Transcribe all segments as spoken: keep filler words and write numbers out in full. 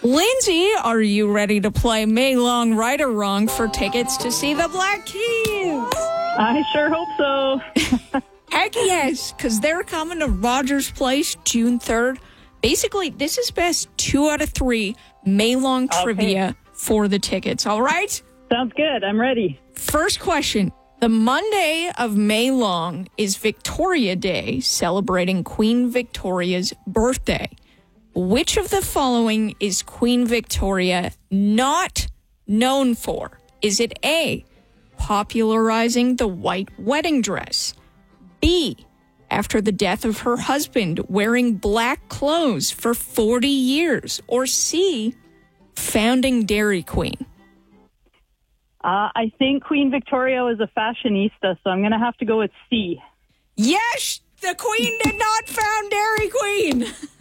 Lindsay, are you ready to play May Long Right or Wrong for tickets to see the Black Keys? I sure hope so. Heck yes, because they're coming to Rogers Place June third. Basically, this is best two out of three May Long Okay. trivia for the tickets, all right? Sounds good. I'm ready. First question. The Monday of May Long is Victoria Day, celebrating Queen Victoria's birthday. Which of the following is Queen Victoria not known for? Is it A, popularizing the white wedding dress? B, after the death of her husband, wearing black clothes for forty years? Or C, founding Dairy Queen? Uh, I think Queen Victoria was a fashionista, so I'm going to have to go with C. Yes, the Queen did not found Dairy Queen.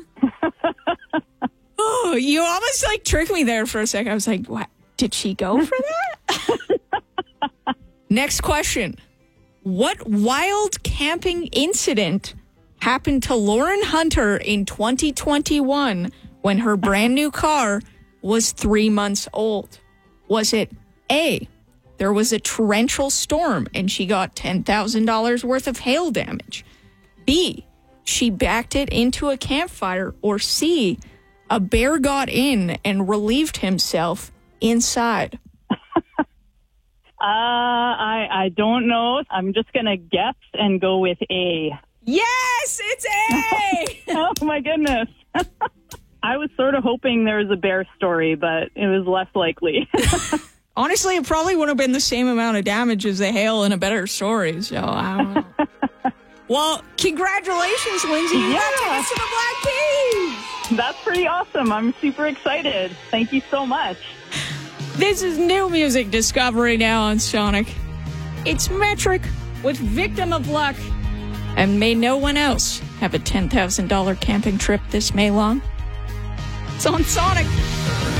Oh, you almost like tricked me there for a second. I was like, what? Did she go for that? Next question. What wild camping incident happened to Lauren Hunter in twenty twenty-one when her brand new car was three months old? Was it A, there was a torrential storm and she got ten thousand dollars worth of hail damage? B, she backed it into a campfire? Or C, a bear got in and relieved himself inside? Uh, I I don't know. I'm just going to guess and go with A. Yes, it's A! Oh, my goodness. I was sort of hoping there was a bear story, but it was less likely. Honestly, it probably would have been the same amount of damage as the hail in a better story, so I don't know. Well, congratulations, Lindsay. You Yeah. got tickets to the Black Keys! That's pretty awesome. I'm super excited. Thank you so much. This is new music discovery now on Sonic. It's Metric with Victim of Luck. And may no one else have a ten thousand dollars camping trip this May long. It's on Sonic.